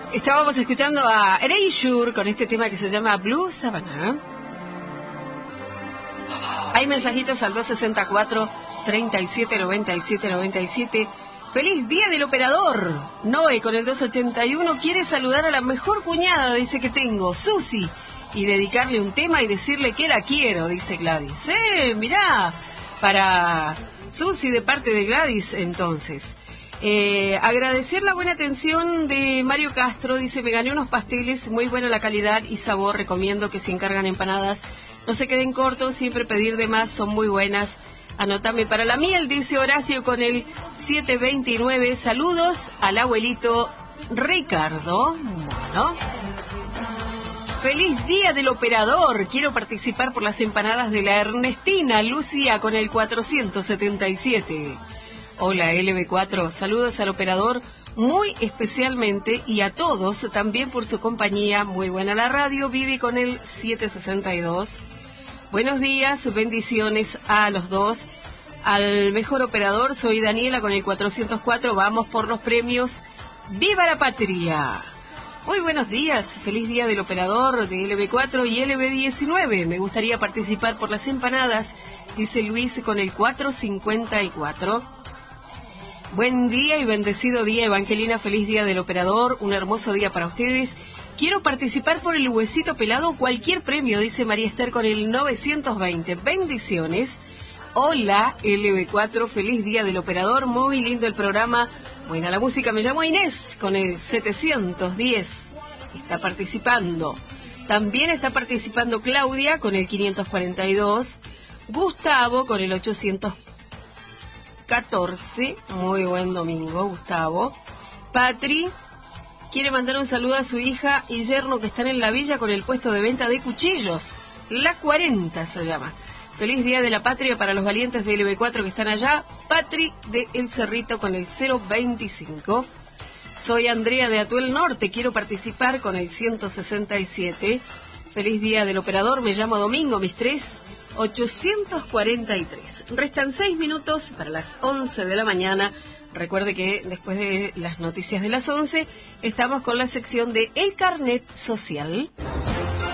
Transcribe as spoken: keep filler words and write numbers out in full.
Estábamos escuchando a Erasure con este tema que se llama Blue Savannah. Hay mensajitos al dos sesenta y cuatro, treinta y siete noventa y siete noventa y siete. ¡Feliz Día del Operador! Noé con el dos ochenta y uno quiere saludar a la mejor cuñada, dice que tengo, Susi, y dedicarle un tema y decirle que la quiero, dice Gladys. ¡Eh, mirá! Para Susi de parte de Gladys, entonces. Eh, agradecer la buena atención de Mario Castro, dice, me gané unos pasteles, muy buena la calidad y sabor, recomiendo que si encargan empanadas no se queden cortos, siempre pedir de más, son muy buenas. Anótame para la miel, dice Horacio con el siete veintinueve, saludos al abuelito Ricardo. Bueno, feliz Día del Operador, quiero participar por las empanadas de la Ernestina, Lucía con el cuatrocientos setenta y siete. Hola L B cuatro, saludos al operador muy especialmente y a todos también por su compañía. Muy buena la radio, Vivi con el setecientos sesenta y dos. Buenos días, bendiciones a los dos. Al mejor operador, soy Daniela con el cuatrocientos cuatro, vamos por los premios. ¡Viva la patria! Muy buenos días, feliz día del operador de L B cuatro y L B diecinueve. Me gustaría participar por las empanadas, dice Luis con el cuatrocientos cincuenta y cuatro. Buen día y bendecido día, Evangelina, feliz día del operador, un hermoso día para ustedes. Quiero participar por el huesito pelado, cualquier premio, dice María Esther con el novecientos veinte. Bendiciones. Hola, L B cuatro, feliz día del operador, muy lindo el programa, buena la música, me llamo Inés con el setecientos diez. Está participando. También está participando Claudia con el quinientos cuarenta y dos. Gustavo con el ochocientos catorce, muy buen domingo, Gustavo. Patri quiere mandar un saludo a su hija y yerno que están en la villa con el puesto de venta de cuchillos. La cuarenta se llama. Feliz Día de la Patria para los valientes de L B cuatro que están allá. Patri de El Cerrito con el cero veinticinco. Soy Andrea de Atuel Norte, quiero participar con el ciento sesenta y siete. Feliz Día del Operador, me llamo Domingo, mis tres. ochocientos cuarenta y tres. Restan seis minutos para las once de la mañana. Recuerde que después de las noticias de las once estamos con la sección de El Carnet Social.